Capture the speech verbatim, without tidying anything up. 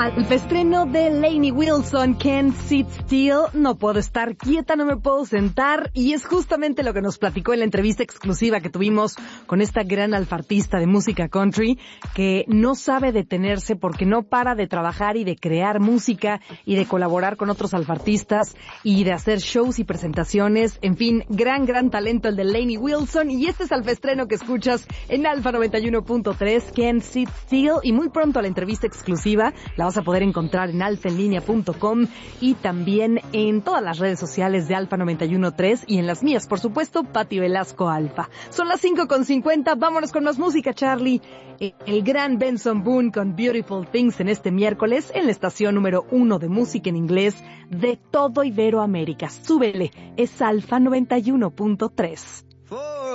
Al estreno de Lainey Wilson, Can't Sit Still, no puedo estar quieta, no me puedo sentar, y es justamente lo que nos platicó en la entrevista exclusiva que tuvimos con esta gran alfartista de música country, que no sabe detenerse porque no para de trabajar y de crear música y de colaborar con otros alfartistas y de hacer shows y presentaciones. En fin, gran, gran talento el de Lainey Wilson, y este es el estreno que escuchas en Alfa noventa y uno punto tres, Can't Sit Still, y muy pronto la entrevista exclusiva la vas a poder encontrar en alfa en línea punto com y también en todas las redes sociales de Alfa noventa y uno punto tres y en las mías, por supuesto, Pati Velasco Alfa. Son las cinco con cincuenta, vámonos con más música, Charlie. El gran Benson Boone con Beautiful Things en este miércoles en la estación número uno de música en inglés de todo Iberoamérica. Súbele, es Alfa noventa y uno punto tres.